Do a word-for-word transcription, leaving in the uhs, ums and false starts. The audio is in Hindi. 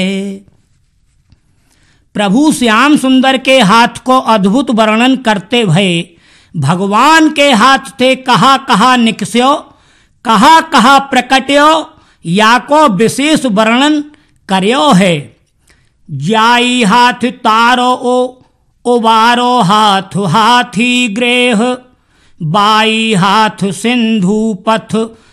प्रभु श्याम सुंदर के हाथ को अद्भुत वर्णन करते भये भगवान के हाथ थे कहा कहा निकस्यो कहा कहा प्रकट्यो या को विशेष वर्णन कर्यो है। जाई हाथ तारो ओ उबारो हाथ हाथी ग्रेह बाई हाथ सिंधु पथ